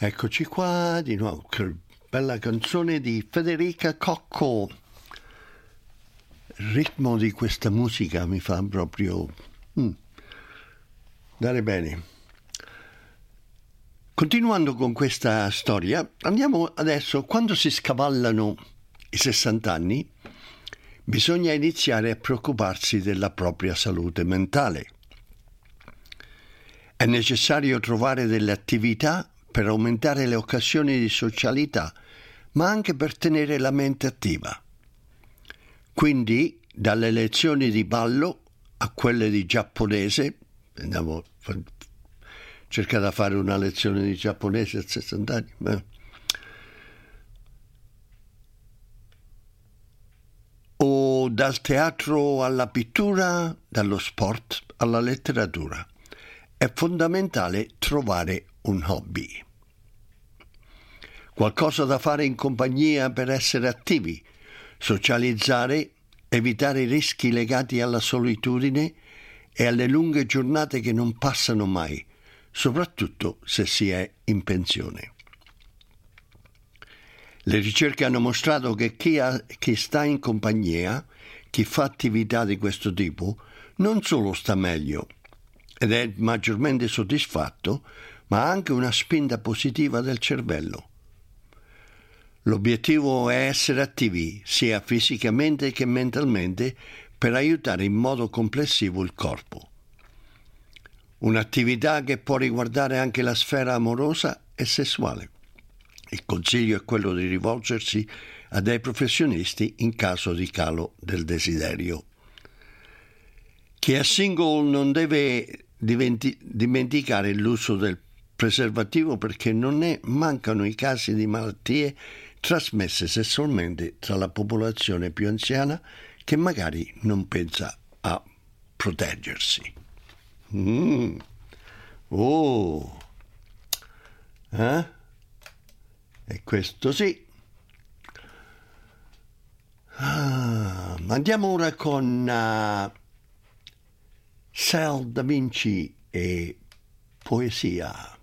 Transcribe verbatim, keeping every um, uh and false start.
Eccoci qua di nuovo, che bella canzone di Federica Cocco. Il ritmo di questa musica mi fa proprio mm, dare bene. Continuando con questa storia, andiamo adesso, quando si scavallano i sessanta anni, bisogna iniziare a preoccuparsi della propria salute mentale. È necessario trovare delle attività per aumentare le occasioni di socialità, ma anche per tenere la mente attiva. Quindi, dalle lezioni di ballo a quelle di giapponese, andiamo a cercare di fare una lezione di giapponese a sessanta anni, beh. O dal teatro alla pittura, dallo sport alla letteratura. È fondamentale trovare un hobby. Qualcosa da fare in compagnia per essere attivi, socializzare, evitare i rischi legati alla solitudine e alle lunghe giornate che non passano mai, soprattutto se si è in pensione. Le ricerche hanno mostrato che chi, ha, chi sta in compagnia, chi fa attività di questo tipo, non solo sta meglio ed è maggiormente soddisfatto, ma ha anche una spinta positiva del cervello. L'obiettivo è essere attivi, sia fisicamente che mentalmente, per aiutare in modo complessivo il corpo. Un'attività che può riguardare anche la sfera amorosa e sessuale. Il consiglio è quello di rivolgersi a dei professionisti in caso di calo del desiderio. Chi è single non deve diventi- dimenticare l'uso del preservativo, perché non ne mancano i casi di malattie trasmesse sessualmente tra la popolazione più anziana che magari non pensa a proteggersi. Mm. Oh, eh? E questo sì. Ah, andiamo ora con uh, Sal Da Vinci e poesia.